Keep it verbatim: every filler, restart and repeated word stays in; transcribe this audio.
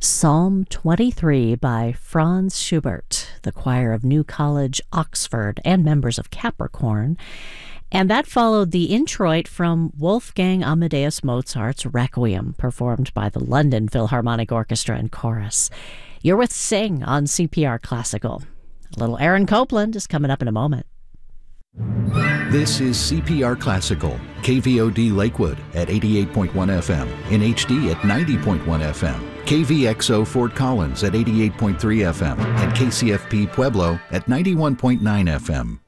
Psalm twenty-three by Franz Schubert, the choir of New College, Oxford, and members of Capricorn. And that followed the introit from Wolfgang Amadeus Mozart's Requiem, performed by the London Philharmonic Orchestra and Chorus. You're with Sing on C P R Classical. A little Aaron Copland is coming up in a moment. This is C P R Classical, K V O D Lakewood at eighty-eight point one F M, in H D at ninety point one F M, K V X O Fort Collins at eighty-eight point three F M, and K C F P Pueblo at ninety-one point nine F M.